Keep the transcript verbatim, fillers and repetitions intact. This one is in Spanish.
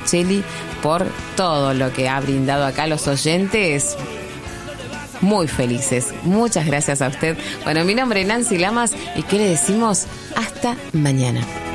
Cheli por todo lo que ha brindado acá a los oyentes. Muy felices. Muchas gracias a usted. Bueno, mi nombre es Nancy Lamas y ¿qué le decimos? Hasta mañana.